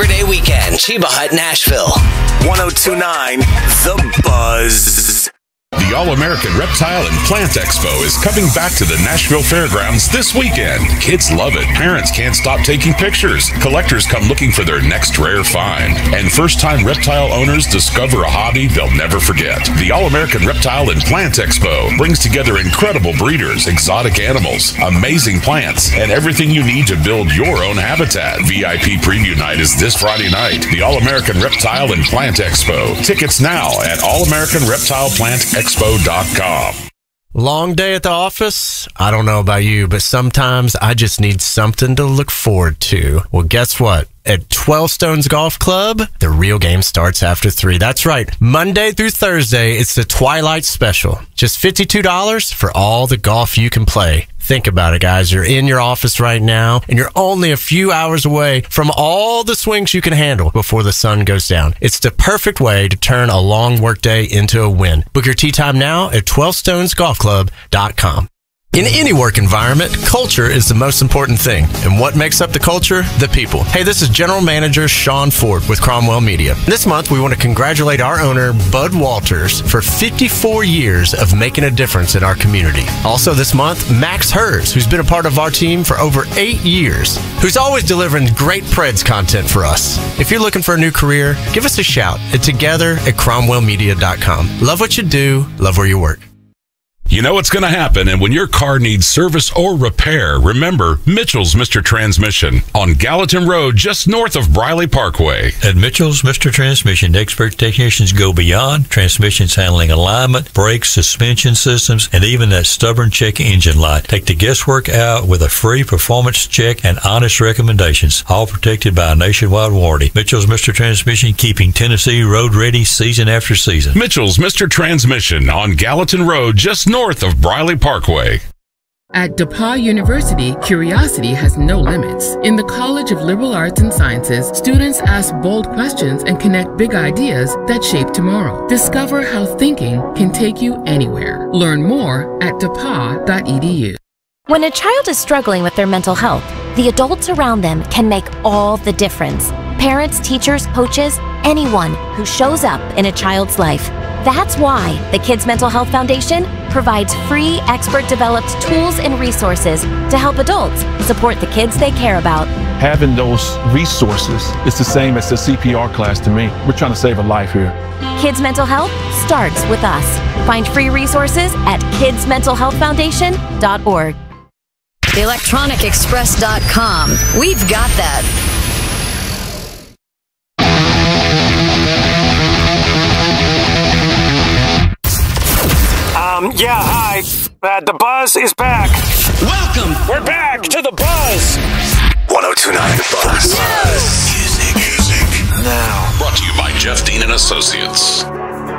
Labor Day weekend, Cheba Hut, Nashville. 102.9 The Buzz. The All-American Reptile and Plant Expo is coming back to the Nashville Fairgrounds this weekend. Kids love it. Parents can't stop taking pictures. Collectors come looking for their next rare find. And first-time reptile owners discover a hobby they'll never forget. The All-American Reptile and Plant Expo brings together incredible breeders, exotic animals, amazing plants, and everything you need to build your own habitat. VIP Preview Night is this Friday night. The All-American Reptile and Plant Expo. Tickets now at allamericanreptileplantexpo.com. Long day at the office? I don't know about you, but sometimes I just need something to look forward to. Well, guess what? At 12 Stones Golf Club, the real game starts after 3. That's right. Monday through Thursday, it's the Twilight Special. Just $52 for all the golf you can play. Think about it, guys. You're in your office right now, and you're only a few hours away from all the swings you can handle before the sun goes down. It's the perfect way to turn a long workday into a win. Book your tee time now at 12stonesgolfclub.com. In any work environment, culture is the most important thing. And what makes up the culture? The people. Hey, this is General Manager Sean Ford with Cromwell Media. This month, we want to congratulate our owner, Bud Walters, for 54 years of making a difference in our community. Also this month, Max Hers, who's been a part of our team for over 8 years, who's always delivering great Preds content for us. If you're looking for a new career, give us a shout at together@cromwellmedia.com. Love what you do, love where you work. You know what's going to happen, and when your car needs service or repair, remember Mitchell's Mr. Transmission on Gallatin Road, just north of Briley Parkway. At Mitchell's Mr. Transmission, expert technicians go beyond transmissions handling alignment, brakes, suspension systems, and even that stubborn check engine light. Take the guesswork out with a free performance check and honest recommendations, all protected by a nationwide warranty. Mitchell's Mr. Transmission, keeping Tennessee road ready season after season. Mitchell's Mr. Transmission on Gallatin Road, just north of Briley Parkway. At DePauw University, curiosity has no limits. In the College of Liberal Arts and Sciences, students ask bold questions and connect big ideas that shape tomorrow. Discover how thinking can take you anywhere. Learn more at depaw.edu. When a child is struggling with their mental health, the adults around them can make all the difference. Parents, teachers, coaches, anyone who shows up in a child's life. That's why the Kids Mental Health Foundation provides free, expert-developed tools and resources to help adults support the kids they care about. Having those resources is the same as the CPR class to me. We're trying to save a life here. Kids Mental Health starts with us. Find free resources at kidsmentalhealthfoundation.org. electronicexpress.com. We've got that. Yeah, hi. The Buzz is back. Welcome. We're back to The Buzz. 102.9 Buzz. Music now. Brought to you by Jeff Dean and Associates.